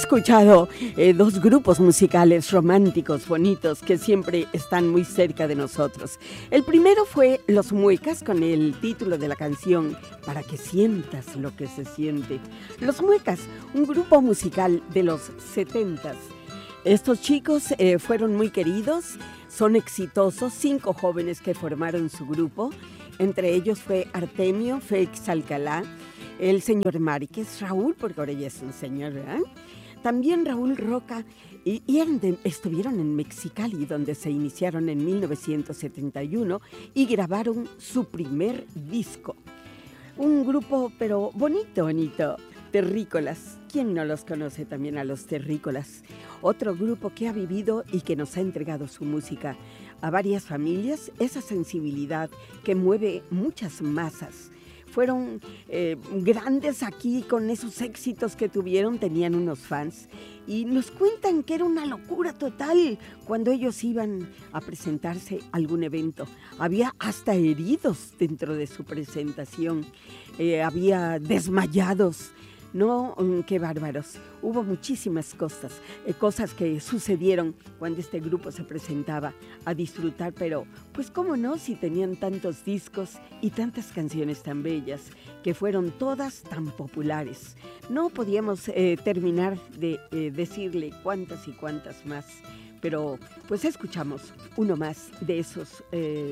escuchado dos grupos musicales románticos, bonitos, que siempre están muy cerca de nosotros. El primero fue Los Muecas, con el título de la canción Para que sientas lo que se siente. Los Muecas, un grupo musical de los 70s. Estos chicos fueron muy queridos, son exitosos, 5 jóvenes que formaron su grupo. Entre ellos fue Artemio, Félix Alcalá, el señor Márquez, Raúl, porque ahora ya es un señor, ¿verdad? También Raúl Roca, y estuvieron en Mexicali, donde se iniciaron en 1971 y grabaron su primer disco. Un grupo, pero bonito, bonito. Terrícolas. ¿Quién no los conoce también a los Terrícolas? Otro grupo que ha vivido y que nos ha entregado su música a varias familias, esa sensibilidad que mueve muchas masas. Fueron grandes aquí con esos éxitos que tuvieron, tenían unos fans y nos cuentan que era una locura total cuando ellos iban a presentarse a algún evento. Había hasta heridos dentro de su presentación, había desmayados. No, qué bárbaros. Hubo muchísimas cosas que sucedieron cuando este grupo se presentaba a disfrutar, pero pues cómo no, si tenían tantos discos y tantas canciones tan bellas, que fueron todas tan populares. No podíamos terminar de decirle cuántas y cuántas más, pero pues escuchamos uno más de esos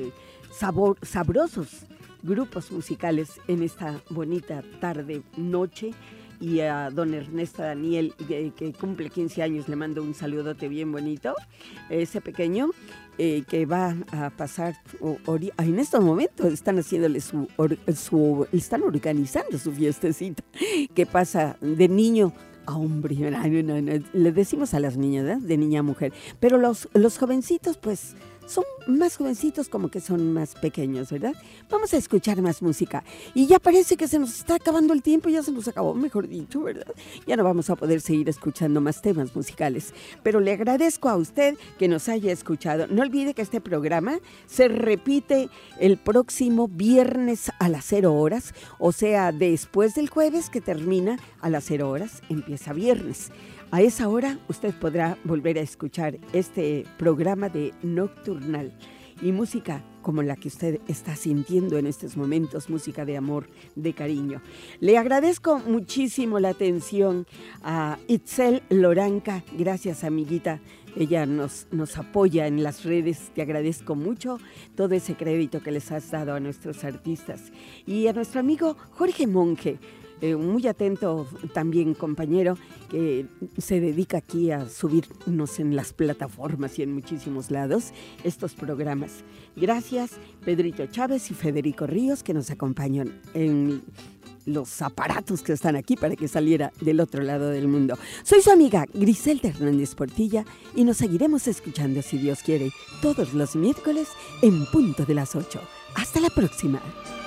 sabrosos grupos musicales en esta bonita tarde, noche. Y a don Ernesto Daniel, que cumple 15 años, le mando un saludote bien bonito, ese pequeño, que va a pasar, en estos momentos están haciéndole están organizando su fiestecita, que pasa de niño a hombre, le decimos a las niñas, ¿verdad? De niña a mujer, pero los jovencitos, pues, son más jovencitos, como que son más pequeños, ¿verdad? Vamos a escuchar más música. Y ya parece que se nos está acabando el tiempo, ya se nos acabó, mejor dicho, ¿verdad? Ya no vamos a poder seguir escuchando más temas musicales. Pero le agradezco a usted que nos haya escuchado. No olvide que este programa se repite el próximo viernes a las 0 horas, o sea, después del jueves que termina a las 0 horas, empieza viernes. A esa hora usted podrá volver a escuchar este programa de Nocturnal y música como la que usted está sintiendo en estos momentos, música de amor, de cariño. Le agradezco muchísimo la atención a Itzel Loranca. Gracias, amiguita. Ella nos apoya en las redes. Te agradezco mucho todo ese crédito que les has dado a nuestros artistas. Y a nuestro amigo Jorge Monge, muy atento también, compañero, que se dedica aquí a subirnos en las plataformas y en muchísimos lados estos programas. Gracias, Pedrito Chávez y Federico Ríos, que nos acompañan en los aparatos que están aquí para que saliera del otro lado del mundo. Soy su amiga Griselda Hernández Portilla y nos seguiremos escuchando, si Dios quiere, todos los miércoles en punto de las 8. Hasta la próxima.